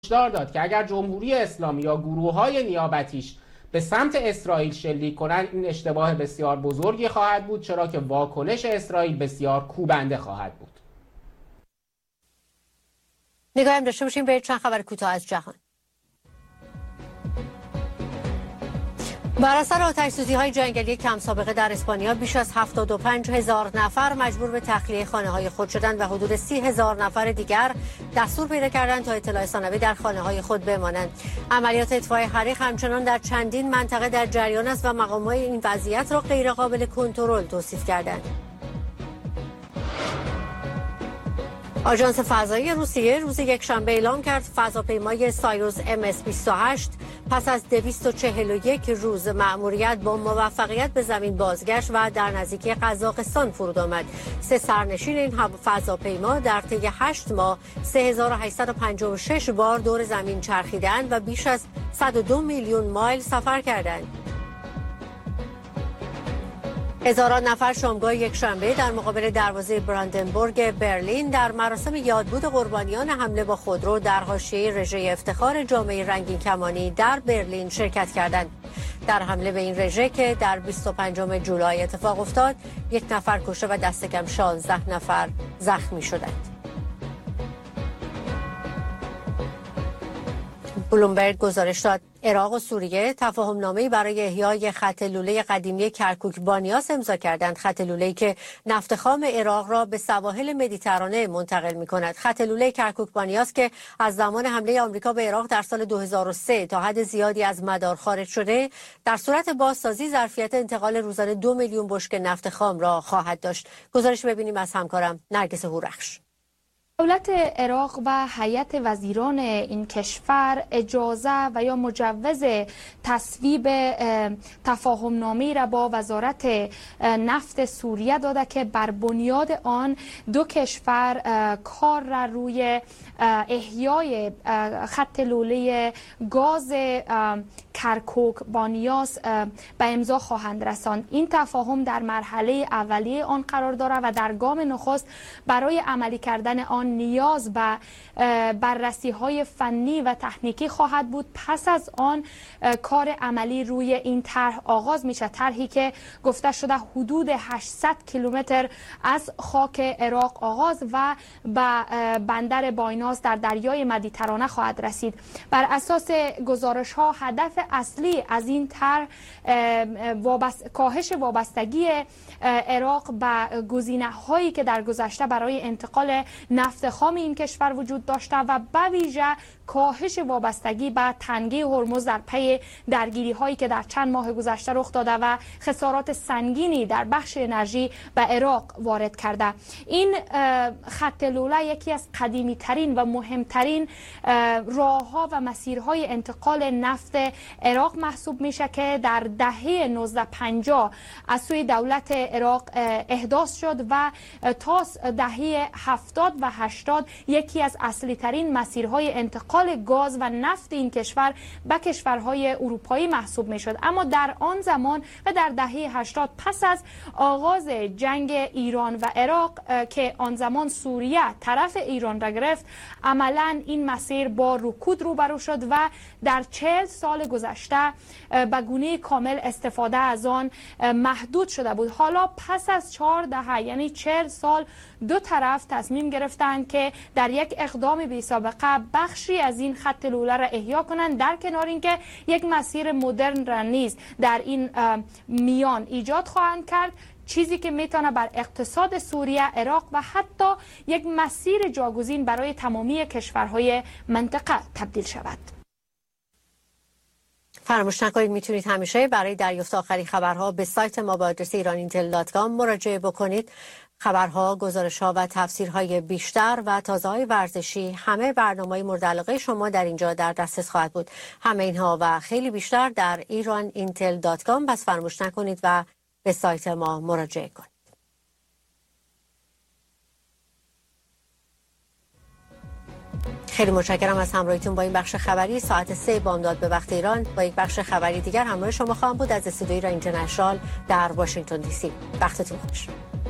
هشدار داد که اگر جمهوری اسلامی یا گروه‌های نیابتیش به سمت اسرائیل شلیک کنند این اشتباه بسیار بزرگی خواهد بود، چرا که واکنش اسرائیل بسیار کوبنده خواهد بود. نگاهی هم داشته باشیم به چند خبر کوتاه از جهان. بر اثر آتش‌سوزی‌های جنگلی کم سابقه در اسپانیا بیش از 75,000 نفر مجبور به تخلیه خانه‌های خود شدند و حدود 30,000 نفر دیگر دستور پیدا کردند تا اطلاع ثانوی در خانه‌های خود بمانند. عملیات اطفاء حریق همچنان در چندین منطقه در جریان است و مقام‌های این وضعیت را غیرقابل کنترل توصیف کردند. آژانس فضایی روسیه روز یکشنبه اعلام کرد فضاپیمای سایوز MS-28 پس از 241 روز مأموریت با موفقیت به زمین بازگشت و در نزدیکی قزاقستان فرود آمد. 3 سرنشین این فضاپیما در طی 8 ماه 3856 بار دور زمین چرخیدند و بیش از 102 میلیون مایل سفر کردند. هزاران نفر شامگاه یکشنبه در مقابل دروازه براندنبورگ برلین در مراسم یادبود قربانیان حمله با خودرو در حاشیه رژه افتخار جامعه رنگین کمانی در برلین شرکت کردند. در حمله به این رژه که در 25 جولای اتفاق افتاد، 1 نفر کشته و دست کم 16 نفر زخمی شدند. بلومبرگ گزارش داد عراق و سوریه تفاهم‌نامه‌ای برای احیای خط لوله قدیمی کرکوک بانیاس امضا کردند. خط لوله‌ای که نفت خام عراق را به سواحل مدیترانه منتقل می‌کند. خط لوله کرکوک بانیاس که از زمان حمله آمریکا به عراق در سال 2003 تا حد زیادی از مدار خارج شده، در صورت بازسازی ظرفیت انتقال روزانه 2 میلیون بشکه نفت خام را خواهد داشت. گزارش ببینیم از همکارم نرگس هورخش. دولت عراق و هیئت وزیران این کشور اجازه و یا مجوز تصویب تفاهم‌نامه‌ای را با وزارت نفت سوریه داده که بر بنیاد آن 2 کشور کار را روی احیای خط لوله گاز کرکوک بانیاس به امضا خواهند رساند. این تفاهم در مرحله اولیه آن قرار دارد و در گام نخست برای عملی کردن آن نیاز به بررسی‌های فنی و تکنیکی خواهد بود. پس از آن کار عملی روی این طرح آغاز میشه، طرحی که گفته شده حدود 800 کیلومتر از خاک عراق آغاز و به بندر بانیاس در دریای مدیترانه خواهد رسید. بر اساس گزارش‌ها هدف اصلی از این طرح کاهش وابستگی عراق به گزینه‌هایی که در گذشته برای انتقال نفت خام این کشور وجود داشته و به ویژه کاهش وابستگی به تنگه هرمز در پی درگیری‌هایی که در چند ماه گذشته رخ داده و خسارات سنگینی در بخش انرژی به عراق وارد کرده. این خط لوله یکی از قدیمی‌ترین و مهمترین راه‌ها و مسیرهای انتقال نفت عراق محسوب میشه که در دهه 1950 از سوی دولت عراق احداث شد و تا دهه 70 و 80 یکی از اصلی ترین مسیرهای انتقال گاز و نفت این کشور به کشورهای اروپایی محسوب می شد. اما در آن زمان و در دهه 80 پس از آغاز جنگ ایران و عراق که آن زمان سوریه طرف ایران را گرفت، عملا این مسیر با رکود روبرو شد و در 40 سال گذشته به گونه کامل استفاده از آن محدود شده بود. حالا پس از 4 دهه یعنی 40 سال 2 طرف تصمیم گرفتند که در یک اقدام بی سابقه بخشی از این خط لوله را احیا کنند، در کنار اینکه یک مسیر مدرن را نیز در این میان ایجاد خواهند کرد، چیزی که میتونه بر اقتصاد سوریه، عراق و حتی یک مسیر جاگزین برای تمامی کشورهای منطقه تبدیل شود. فراموش نکنید میتونید همیشه برای دریافت آخرین خبرها به سایت ما با آدرس ایراnintel.com مراجعه بکنید. خبرها، گزارش‌ها و تفسیرهای بیشتر و تازه‌های ورزشی، همه برنامه‌های مورد علاقه شما در اینجا در دسترس خواهد بود. همه اینها و خیلی بیشتر در ایراnintel.com. پس فراموش نکنید و به سایت ما مراجعه کنید. خیلی متشکرم از همراهیتون با این بخش خبری. ساعت 3 بامداد به وقت ایران با یک بخش خبری دیگر همراه شما خواهم بود از استودیوی ایران اینترنشنال در واشنگتن دی سی. وقتتون خوش.